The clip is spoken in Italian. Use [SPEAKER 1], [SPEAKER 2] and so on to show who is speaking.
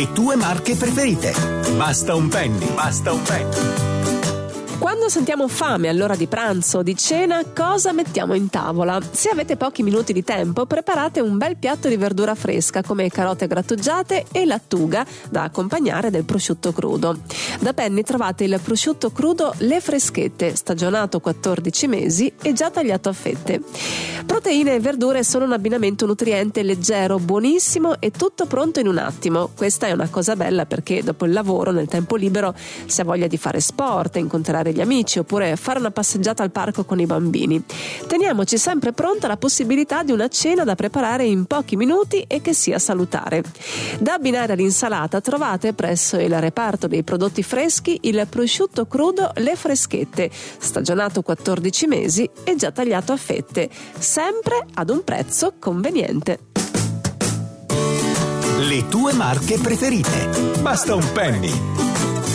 [SPEAKER 1] Le tue marche preferite. Basta un penny. Basta un penny.
[SPEAKER 2] Quando sentiamo fame all'ora di pranzo o di cena, cosa mettiamo in tavola? Se avete pochi minuti di tempo, preparate un bel piatto di verdura fresca come carote grattugiate e lattuga da accompagnare del prosciutto crudo. Da Penny trovate il prosciutto crudo Le Freschette, stagionato 14 mesi e già tagliato a fette. Proteine e verdure sono un abbinamento nutriente leggero, buonissimo e tutto pronto in un attimo. Questa è una cosa bella perché dopo il lavoro, nel tempo libero, si ha voglia di fare sport, incontrare gli amici oppure fare una passeggiata al parco con i bambini. Teniamoci sempre pronta la possibilità di una cena da preparare in pochi minuti e che sia salutare. Da abbinare all'insalata trovate presso il reparto dei prodotti freschi il prosciutto crudo Le Freschette, stagionato 14 mesi e già tagliato a fette, sempre ad un prezzo conveniente.
[SPEAKER 1] Le tue marche preferite. Basta un penny.